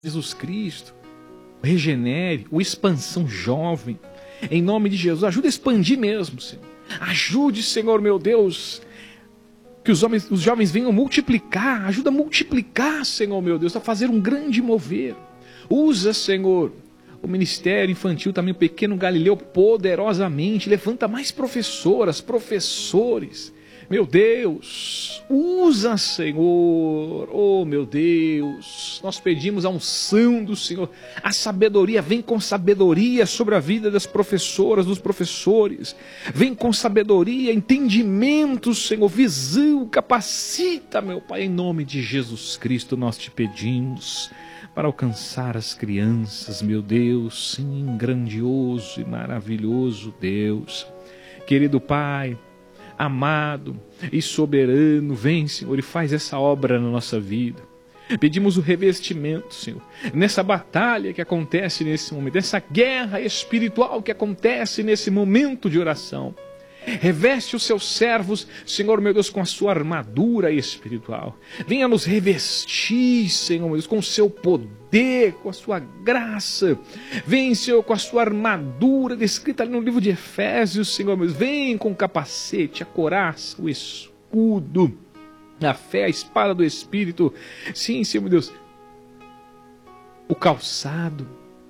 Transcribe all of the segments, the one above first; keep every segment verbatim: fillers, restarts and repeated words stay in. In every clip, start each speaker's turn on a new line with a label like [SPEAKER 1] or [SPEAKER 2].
[SPEAKER 1] Jesus Cristo, o Regenere, o Expansão Jovem, em nome de Jesus, ajuda a expandir mesmo, Senhor. Ajude, Senhor, meu Deus, que os, homens, os jovens venham multiplicar, ajuda a multiplicar, Senhor, meu Deus, a fazer um grande mover. Usa, Senhor, o ministério infantil, também o pequeno Galileu, poderosamente, levanta mais professoras, professores. Meu Deus, usa, Senhor, oh meu Deus, nós pedimos a unção do Senhor, a sabedoria, vem com sabedoria sobre a vida das professoras, dos professores, vem com sabedoria, entendimento, Senhor, visão, capacita, meu Pai, em nome de Jesus Cristo nós te pedimos, para alcançar as crianças, meu Deus, sim, grandioso e maravilhoso Deus, querido Pai, amado e soberano, vem, Senhor, e faz essa obra na nossa vida. Pedimos o revestimento, Senhor, nessa batalha que acontece nesse momento, nessa guerra espiritual que acontece nesse momento de oração. Reveste os seus servos, Senhor meu Deus, com a sua armadura espiritual. Venha nos revestir, Senhor meu Deus, com o seu poder, com a sua graça. Vem, Senhor, com a sua armadura descrita ali no livro de Efésios, Senhor meu Deus. Vem com o capacete, a couraça, o escudo, a fé, a espada do Espírito. Sim, Senhor meu Deus, o calçado,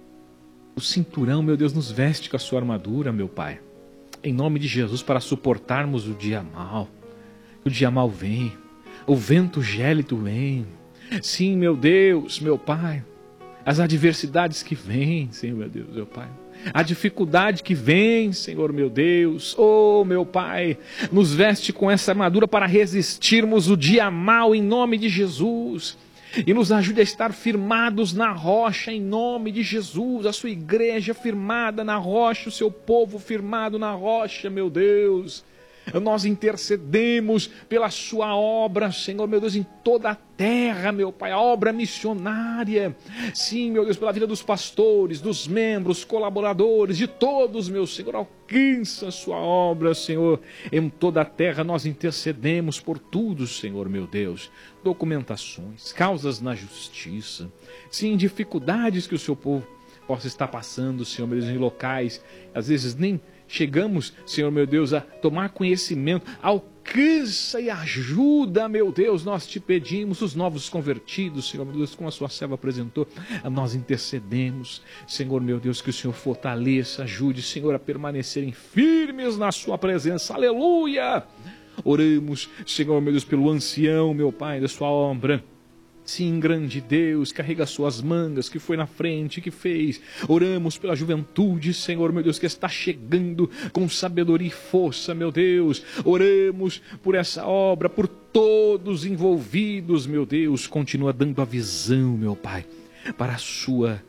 [SPEAKER 1] o cinturão, meu Deus, nos veste com a sua armadura, meu Pai. Em nome de Jesus, para suportarmos o dia mal. O dia mal vem, o vento gélido vem. Sim, meu Deus, meu Pai, as adversidades que vêm, Senhor, meu Deus, meu Pai. A dificuldade que vem, Senhor, meu Deus, oh, meu Pai, nos veste com essa armadura para resistirmos o dia mal, em nome de Jesus. E nos ajude a estar firmados na rocha, em nome de Jesus, a sua igreja firmada na rocha, o seu povo firmado na rocha, meu Deus. Nós intercedemos pela sua obra, Senhor, meu Deus, em toda a terra, meu Pai, a obra missionária. Sim, meu Deus, pela vida dos pastores, dos membros, colaboradores, de todos, meu Senhor, alcança a sua obra, Senhor. Em toda a terra nós intercedemos por tudo, Senhor, meu Deus. Documentações, causas na justiça, sim, dificuldades que o seu povo possa estar passando, Senhor, meu Deus, em locais, às vezes nem chegamos, Senhor meu Deus, a tomar conhecimento. Alcança e ajuda, meu Deus, nós te pedimos, os novos convertidos, Senhor meu Deus, como a sua serva apresentou, nós intercedemos, Senhor meu Deus, que o Senhor fortaleça, ajude, Senhor, a permanecerem firmes na sua presença, aleluia. Oramos, Senhor meu Deus, pelo ancião, meu Pai, da sua obra. Sim, grande Deus, carrega as suas mangas, que foi na frente, que fez. Oramos pela juventude, Senhor, meu Deus, que está chegando com sabedoria e força, meu Deus. Oramos por essa obra, por todos envolvidos, meu Deus. Continua dando a visão, meu Pai, para a sua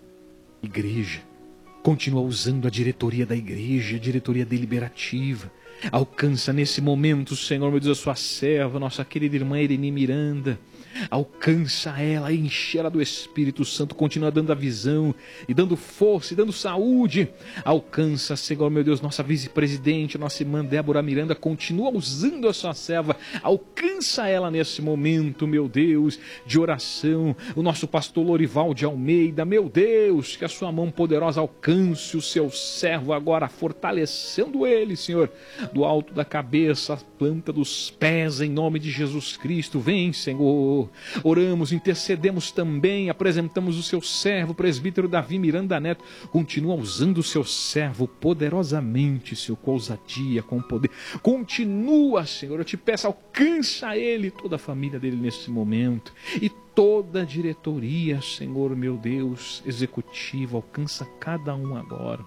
[SPEAKER 1] igreja. Continua usando a diretoria da igreja, a diretoria deliberativa. Alcança nesse momento, Senhor, meu Deus, a sua serva, nossa querida irmã Irene Miranda. Alcança ela, enche ela do Espírito Santo, continua dando a visão e dando força e dando saúde. Alcança, Senhor, meu Deus, nossa vice-presidente, nossa irmã Débora Miranda, continua usando a sua serva. Alcança ela nesse momento, meu Deus, de oração. O nosso pastor Lorival de Almeida, meu Deus, que a sua mão poderosa alcance o seu servo agora, fortalecendo ele, Senhor, do alto da cabeça, a planta dos pés, em nome de Jesus Cristo. Vem, Senhor. Oramos, intercedemos também, apresentamos o seu servo, o presbítero Davi Miranda Neto. Continua usando o seu servo poderosamente, Senhor, com ousadia, com poder. Continua, Senhor, eu te peço, alcança ele, toda a família dele nesse momento. E toda a diretoria, Senhor, meu Deus, executiva, alcança cada um agora.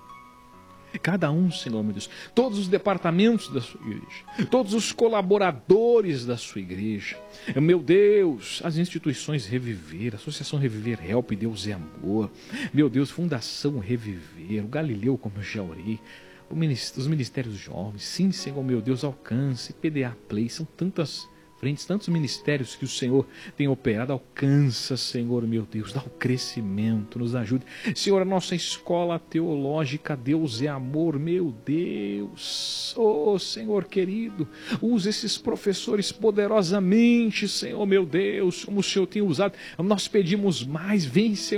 [SPEAKER 1] Cada um, Senhor, meu Deus, todos os departamentos da sua igreja, todos os colaboradores da sua igreja, meu Deus, as instituições Reviver, Associação Reviver Help, Deus é Amor, meu Deus, Fundação Reviver, o Galileu, como eu já orei, os ministérios jovens, sim, Senhor, meu Deus, alcance, P D A Play, são tantas frentes, tantos ministérios que o Senhor tem operado. Alcança, Senhor, meu Deus, dá o crescimento, nos ajude. Senhor, a nossa escola teológica, Deus é amor, meu Deus. Oh, Senhor querido, usa esses professores poderosamente, Senhor, meu Deus, como o Senhor tem usado. Nós pedimos mais, vem, Senhor.